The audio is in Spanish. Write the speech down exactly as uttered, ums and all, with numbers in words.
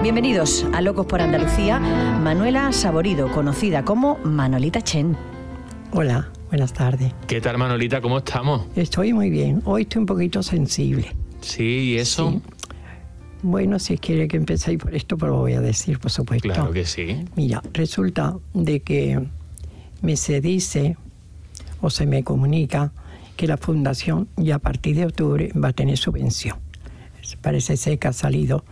Bienvenidos a Locos por Andalucía. Manuela Saborido, conocida como Manolita Chen. Hola, buenas tardes. ¿Qué tal, Manolita? ¿Cómo estamos? Estoy muy bien. Hoy estoy un poquito sensible. Sí, ¿y eso? Sí. Bueno, si quiere que empecéis por esto, pues lo voy a decir, por supuesto. Claro que sí. Mira, resulta de que me se dice o se me comunica que la fundación ya a partir de octubre va a tener subvención. Parece ser que ha salido